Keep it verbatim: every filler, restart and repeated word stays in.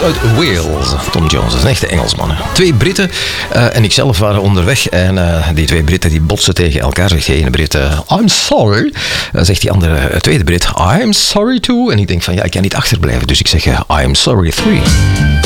uit Wales. Tom Jones, dat is een echte Engelsman. Hè. Twee Britten uh, en ikzelf waren onderweg. En uh, die twee Britten die botsen tegen elkaar. Zegt de ene Brit, uh, I'm sorry. Uh, zegt die andere uh, tweede Brit, I'm sorry too. En ik denk van, ja, ik kan niet achterblijven. Dus ik zeg, uh, I'm sorry three.